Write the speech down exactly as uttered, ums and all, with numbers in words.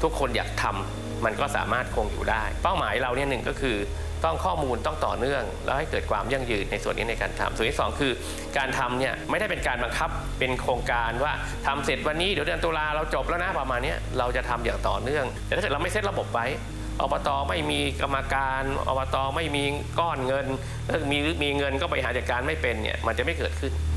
ทุกคนอยากทำมันก็สามารถคงอยู่ได้เป้าหมายเราเนี่ยหนึ่งก็คือต้องข้อมูลต้องต่อเนื่องแล้วให้เกิดความยั่งยืนในส่วนนี้ในการทำส่วนที่สองคือการทำเนี่ยไม่ได้เป็นการบังคับเป็นโครงการว่าทำเสร็จวันนี้เดี๋ยวเดือนตุลาเราจบแล้วนะประมาณนี้เราจะทำอย่างต่อเนื่องแต่ถ้าเกิดเราไม่เซตระบบไว้อบต.ไม่มีกรรมการอบต.ไม่มีก้อนเงินมีมีเงินก็บริหารจัดการไม่เป็นเนี่ยมันจะไม่เกิดขึ้น